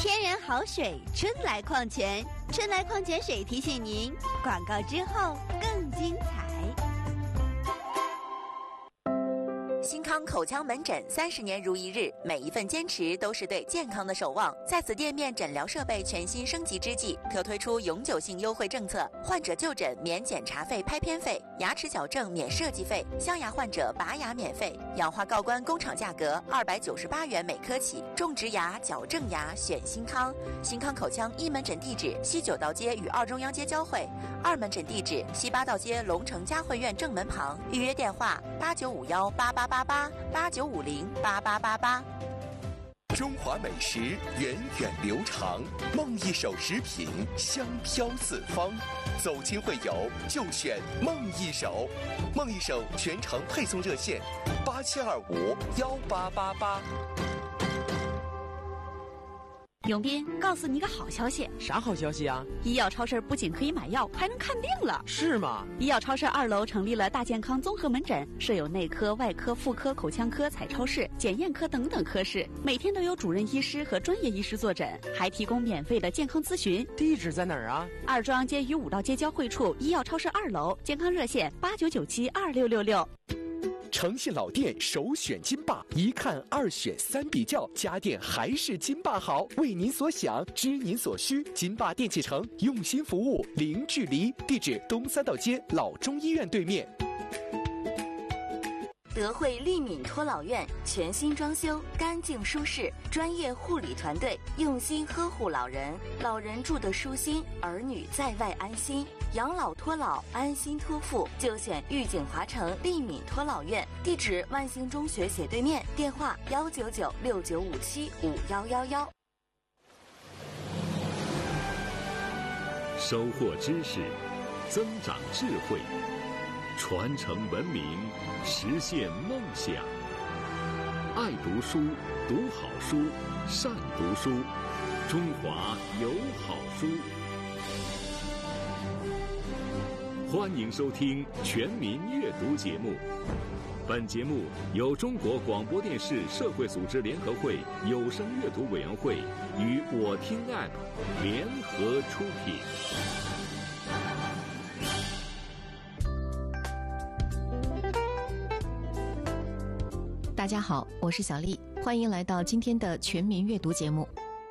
天然好水，春来矿泉，春来矿泉水提醒您，广告之后更精彩。 新康口腔门诊30年如一日，每一份坚持都是对健康的守望。在此店面诊疗设备全新升级之际，特推出永久性优惠政策：患者就诊免检查费、拍片费，牙齿矫正免设计费，镶牙患者拔牙免费，氧化告关工厂价格298元每颗起。种植牙、矫正牙选新康。新康口腔一门诊地址西九道街与二中央街交汇，2门诊地址西八道街龙城嘉汇苑正门旁。预约电话8951888889508888。 中华美食源远流长，梦一手食品香飘四方。走亲会友就选梦一手，梦一手全程配送热线87251888。 永斌，告诉你个好消息。 啥好消息啊？ 医药超市不仅可以买药，还能看病了。 是吗？ 医药超市2楼成立了大健康综合门诊，设有内科、外科、妇科、口腔科、彩超室、检验科等等科室，每天都有主任医师和专业医师坐诊，还提供免费的健康咨询。 地址在哪儿啊？ 二中央街与五道街交汇处，医药超市2楼，健康热线89972666。 诚信老店首选金霸，一看2选3比较，家电还是金霸好。为您所想，知您所需，金霸电器城用心服务，零距离。地址东3道街老中医院对面。 德惠利敏托老院全新装修，干净舒适，专业护理团队用心呵护老人，老人住得舒心，儿女在外安心。养老托老，安心托付，就选玉景华城利敏托老院。地址万兴中学斜对面，电话19969575111。 收获知识，增长智慧，传承文明，实现梦想。爱读书，读好书，善读书，中华有好书。欢迎收听全民阅读节目。本节目由中国广播电视社会组织联合会有声阅读委员会与我听 App 联合出品。 大家好，我是小丽，欢迎来到今天的全民阅读节目。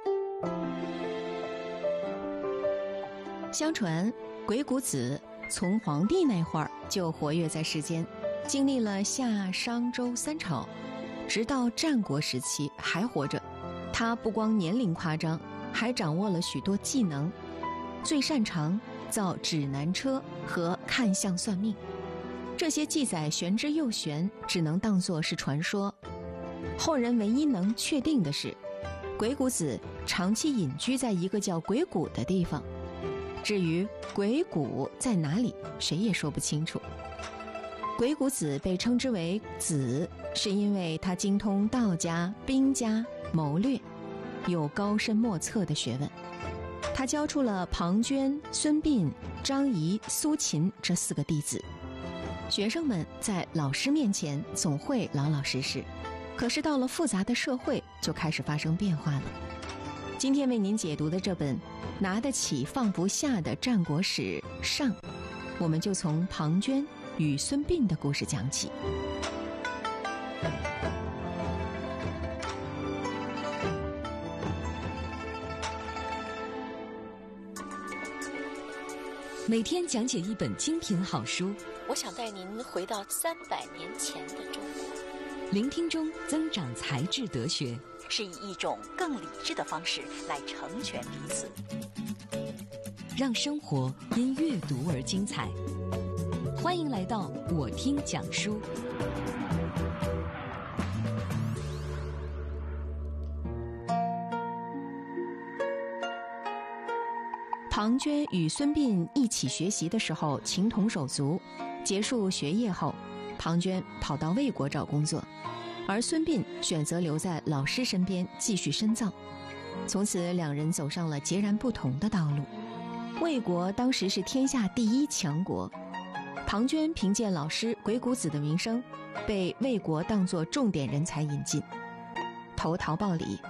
相传鬼谷子从黄帝那会儿就活跃在世间，经历了夏商周3朝，直到战国时期还活着。他不光年龄夸张，还掌握了许多技能，最擅长造指南车和看相算命。这些记载玄之又玄，只能当作是传说。后人唯一能确定的是，鬼谷子长期隐居在一个叫鬼谷的地方。至于鬼谷在哪里，谁也说不清楚。鬼谷子被称之为子，是因为他精通道家、兵家、谋略，有高深莫测的学问。他教出了庞涓、孙膑、张仪、苏秦这4个弟子。学生们在老师面前总会老老实实，可是到了复杂的社会就开始发生变化了。今天为您解读的这本拿得起放不下的战国史上，我们就从庞涓与孙膑的故事讲起。 每天讲解一本精品好书， 我想带您回到300年前的中国， 聆听中增长才智德学， 是以一种更理智的方式来成全彼此， 让生活因阅读而精彩。欢迎来到我听讲书。 庞涓与孙膑一起学习的时候情同手足，结束学业后，庞涓跑到魏国找工作，而孙膑选择留在老师身边继续深造。从此两人走上了截然不同的道路。魏国当时是天下第1强国，庞涓凭借老师鬼谷子的名声，被魏国当作重点人才引进。投桃报李，他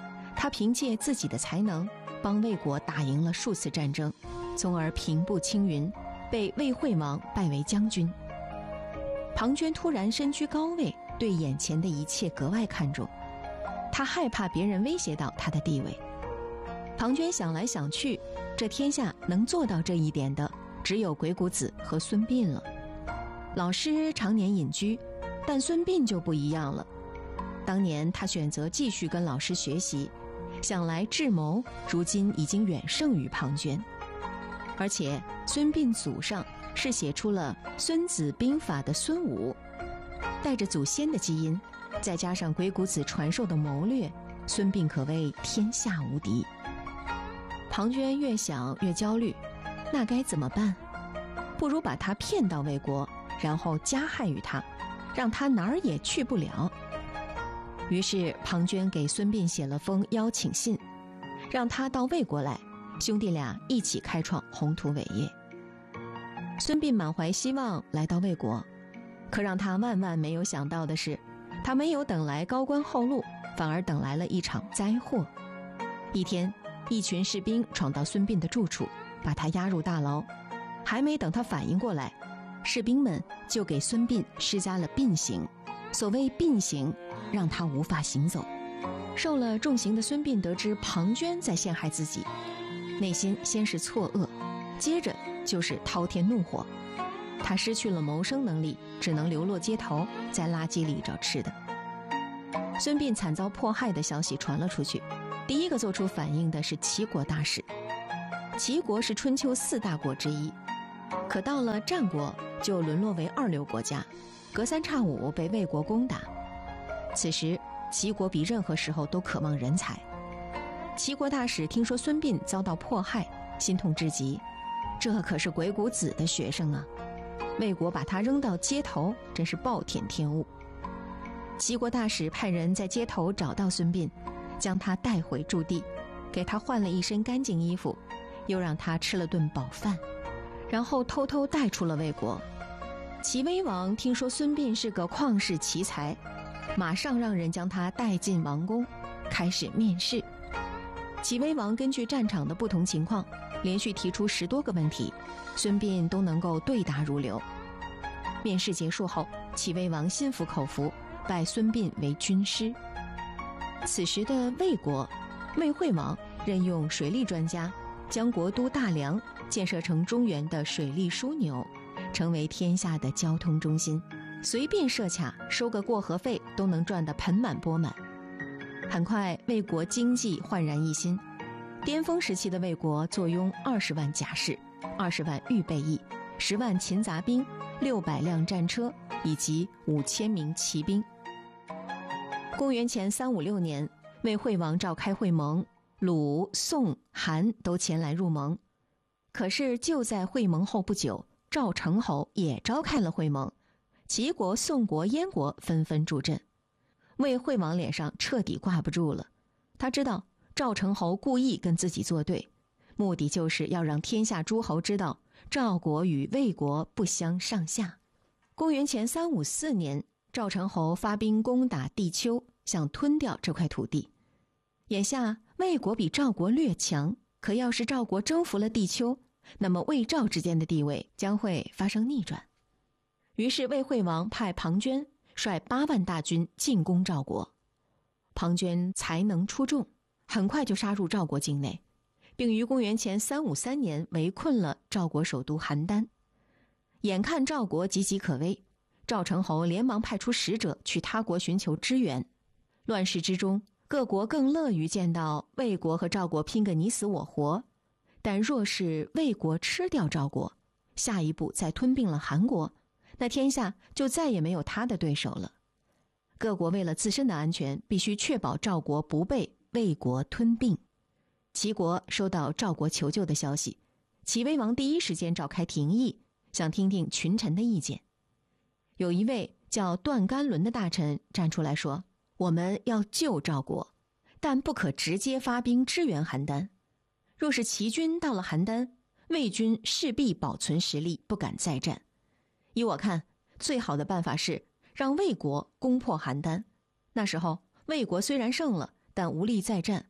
他凭借自己的才能，帮魏国打赢了数次战争，从而平步青云，被魏惠王拜为将军。庞涓突然身居高位，对眼前的一切格外看重，他害怕别人威胁到他的地位。庞涓想来想去，这天下能做到这一点的，只有鬼谷子和孙膑了。老师常年隐居，但孙膑就不一样了。当年他选择继续跟老师学习，想来智谋如今已经远胜于庞涓。而且孙膑祖上是写出了《孙子兵法》的孙武，带着祖先的基因，再加上鬼谷子传授的谋略，孙膑可谓天下无敌。庞涓越想越焦虑，那该怎么办？不如把他骗到魏国，然后加害于他，让他哪儿也去不了。于是庞涓给孙膑写了封邀请信，让他到魏国来，兄弟俩一起开创宏图伟业。孙膑满怀希望来到魏国，可让他万万没有想到的是，他没有等来高官厚禄，反而等来了一场灾祸。一天，一群士兵闯到孙膑的住处，把他押入大牢。还没等他反应过来，士兵们就给孙膑施加了膑刑。所谓膑刑，让他无法行走。受了重刑的孙膑得知庞涓在陷害自己，内心先是错愕，接着就是滔天怒火。他失去了谋生能力，只能流落街头，在垃圾里找吃的。孙膑惨遭迫害的消息传了出去，第一个做出反应的是齐国大使。齐国是春秋4大国之一，可到了战国就沦落为2流国家，隔3差5被魏国攻打。此时齐国比任何时候都渴望人才。齐国大使听说孙膑遭到迫害，心痛至极，这可是鬼谷子的学生啊，魏国把他扔到街头，真是暴殄天物。齐国大使派人在街头找到孙膑，将他带回驻地，给他换了一身干净衣服，又让他吃了顿饱饭，然后偷偷带出了魏国。齐威王听说孙膑是个旷世奇才，马上让人将他带进王宫，开始面试。齐威王根据战场的不同情况，连续提出10多个问题，孙膑都能够对答如流。面试结束后，齐威王心服口服，拜孙膑为军师。此时的魏国，魏惠王任用水利专家，将国都大梁建设成中原的水利枢纽，成为天下的交通中心，随便设卡收个过河费都能赚得盆满钵满。很快魏国经济焕然一新，巅峰时期的魏国坐拥20万甲士、20万预备役、10万勤杂兵、600辆战车以及5000名骑兵。公元前356年，魏惠王召开会盟，鲁、宋、韩都前来入盟。可是就在会盟后不久，赵成侯也召开了会盟，齐国、宋国、燕国纷纷助阵。魏惠王脸上彻底挂不住了，他知道赵成侯故意跟自己作对，目的就是要让天下诸侯知道赵国与魏国不相上下。公元前354年，赵成侯发兵攻打地丘，想吞掉这块土地。眼下魏国比赵国略强，可要是赵国征服了地丘，那么魏赵之间的地位将会发生逆转。于是魏惠王派庞涓率8万大军进攻赵国。庞涓才能出众，很快就杀入赵国境内，并于公元前353年围困了赵国首都邯郸。眼看赵国岌岌可危，赵成侯连忙派出使者去他国寻求支援。乱世之中，各国更乐于见到魏国和赵国拼个你死我活，但若是魏国吃掉赵国，下一步再吞并了韩国，那天下就再也没有他的对手了。各国为了自身的安全，必须确保赵国不被魏国吞并。齐国收到赵国求救的消息，齐威王第一时间召开廷议，想听听群臣的意见。有一位叫段干伦的大臣站出来说，我们要救赵国，但不可直接发兵支援邯郸。若是齐军到了邯郸，魏军势必保存实力，不敢再战。依我看，最好的办法是让魏国攻破邯郸。那时候魏国虽然胜了，但无力再战，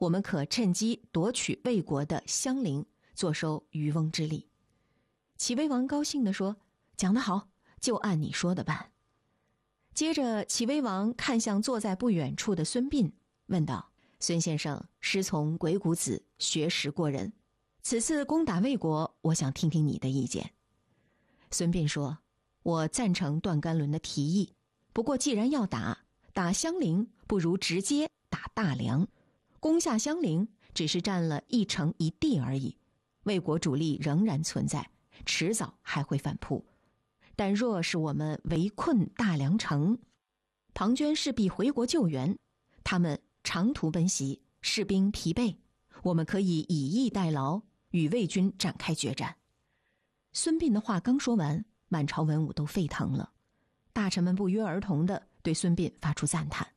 我们可趁机夺取魏国的襄陵，坐收渔翁之利。齐威王高兴地说：讲得好，就按你说的办。接着齐威王看向坐在不远处的孙膑，问道：孙先生师从鬼谷子，学识过人，此次攻打魏国，我想听听你的意见。孙膑说：我赞成段干伦的提议，不过既然要打襄陵，不如直接打大梁。攻下襄陵只是占了一城一地而已，魏国主力仍然存在，迟早还会反扑。但若是我们围困大梁城，庞涓势必回国救援，他们长途奔袭，士兵疲惫，我们可以以逸待劳，与魏军展开决战。孙膑的话刚说完，满朝文武都沸腾了，大臣们不约而同地对孙膑发出赞叹。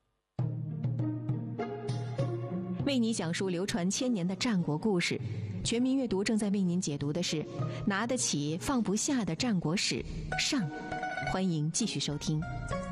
为你讲述流传千年的战国故事，全民阅读正在为您解读的是《拿得起放不下的战国史》上，欢迎继续收听。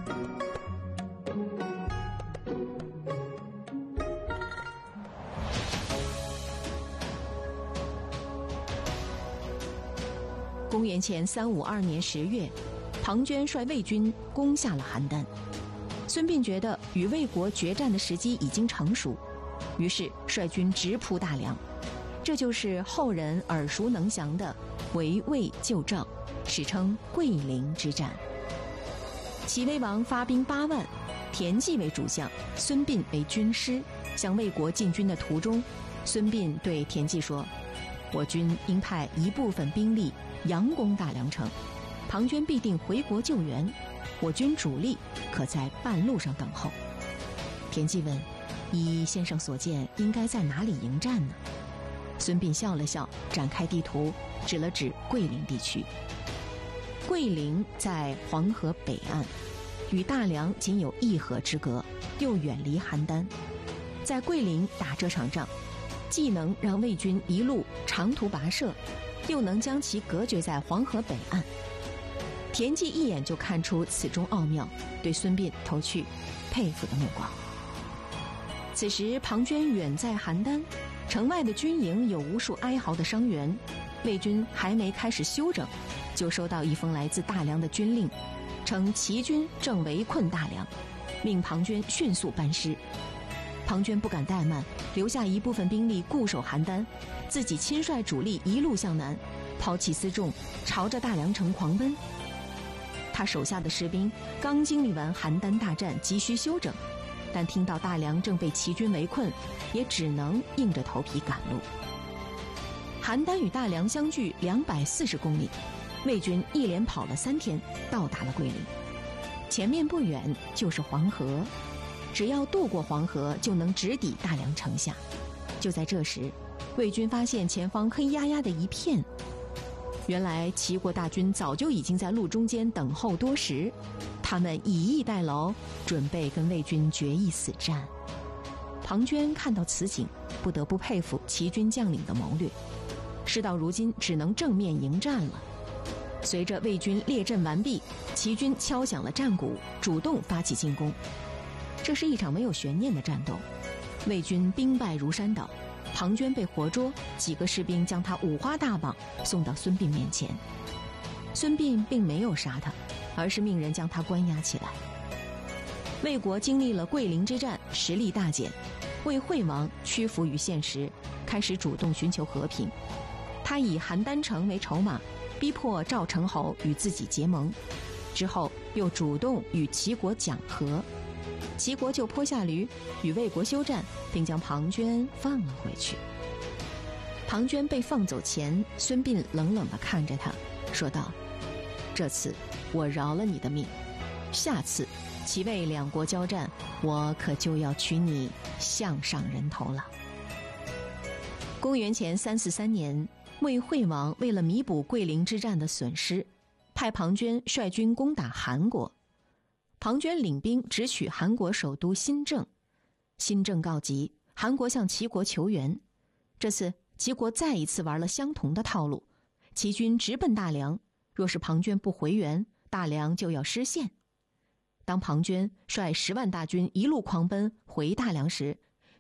公元前352年10月，庞涓率魏军攻下了邯郸。孙膑觉得与魏国决战的时机已经成熟，于是率军直扑大梁，这就是后人耳熟能详的围魏救赵，史称桂林之战。齐威王发兵8万，田忌为主将，孙膑为军师。向魏国进军的途中，孙膑对田忌说：我军应派一部分兵力佯攻大梁城，庞涓必定回国救援，我军主力可在半路上等候。田忌问：依先生所见，应该在哪里迎战呢？孙膑笑了笑，展开地图，指了指桂林地区。桂林在黄河北岸，与大梁仅有1河之隔，又远离邯郸。在桂林打这场仗，既能让魏军一路长途跋涉，又能将其隔绝在黄河北岸。田忌一眼就看出此中奥妙，对孙膑投去佩服的目光。此时庞涓远在邯郸，城外的军营有无数哀嚎的伤员，魏军还没开始休整，就收到一封来自大梁的军令，称齐军正围困大梁，命庞涓迅速班师。庞涓不敢怠慢，留下一部分兵力固守邯郸，自己亲率主力一路向南，抛弃辎重，朝着大梁城狂奔。他手下的士兵刚经历完邯郸大战，急需休整，但听到大梁正被齐军围困，也只能硬着头皮赶路。邯郸与大梁相距240公里，魏军一连跑了3天，到达了桂林。前面不远就是黄河，只要渡过黄河，就能直抵大梁城下。就在这时，魏军发现前方黑压压的一片，原来齐国大军早就已经在路中间等候多时，他们以逸待劳，准备跟魏军决一死战。庞涓看到此景，不得不佩服齐军将领的谋略，事到如今只能正面迎战了。随着魏军列阵完毕，齐军敲响了战鼓，主动发起进攻。这是一场没有悬念的战斗，魏军兵败如山倒，庞涓被活捉，几个士兵将他五花大绑送到孙膑面前。孙膑并没有杀他，而是命人将他关押起来。魏国经历了桂林之战，实力大减，魏惠王屈服于现实，开始主动寻求和平。他以邯郸城为筹码，逼迫赵成侯与自己结盟，之后又主动与齐国讲和，齐国就坡下驴，与魏国休战，并将庞涓放了回去。庞涓被放走前，孙膑冷冷地看着他，说道：这次我饶了你的命，下次齐魏两国交战，我可就要取你项上人头了。公元前343年，魏惠王为了弥补桂林之战的损失，派庞涓率军攻打韩国。庞涓领兵直取韩国首都新郑，新郑告急，韩国向齐国求援。这次齐国再一次玩了相同的套路，齐军直奔大梁，若是庞涓不回援，大梁就要失陷。当庞涓率10万大军一路狂奔回大梁时，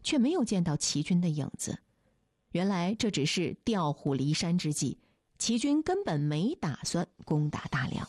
却没有见到齐军的影子。原来这只是调虎离山之计，齐军根本没打算攻打大梁。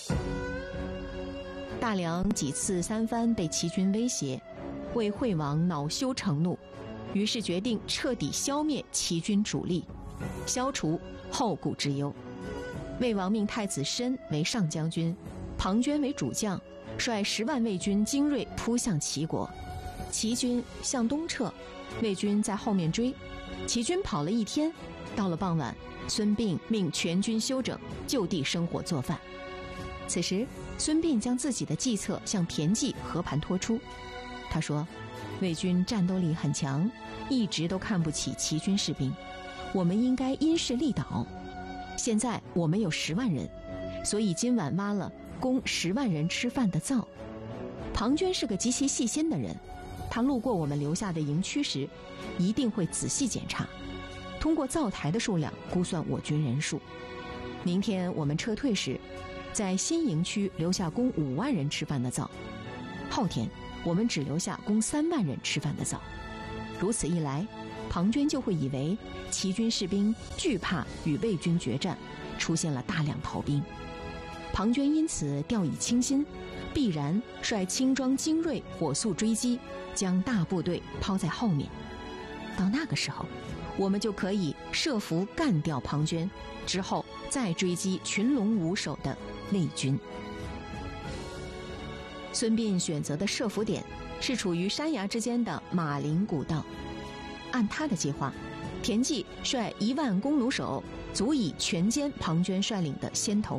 大梁几次三番被齐军威胁，魏惠王恼羞成怒，于是决定彻底消灭齐军主力，消除后顾之忧。魏王命太子申为上将军，庞涓为主将，率10万魏军精锐扑向齐国。齐军向东撤，魏军在后面追。齐军跑了一天，到了傍晚，孙膑命全军休整，就地生火做饭。此时孙膑将自己的计策向田忌和盘托出。他说，魏军战斗力很强，一直都看不起齐军士兵，我们应该因势利导。现在我们有10万人，所以今晚挖了供10万人吃饭的灶。庞涓是个极其细心的人，他路过我们留下的营区时，一定会仔细检查，通过灶台的数量估算我军人数。明天我们撤退时，在新营区留下供5万人吃饭的灶，后天我们只留下供3万人吃饭的灶。如此一来，庞涓就会以为齐军士兵惧怕与魏军决战，出现了大量逃兵。庞涓因此掉以轻心，必然率轻装精锐火速追击，将大部队抛在后面。到那个时候，我们就可以设伏干掉庞涓，之后再追击群龙无首的魏军。孙膑选择的设伏点是处于山崖之间的马陵古道。按他的计划，田忌率1万弓弩手足以全歼庞涓率领的先头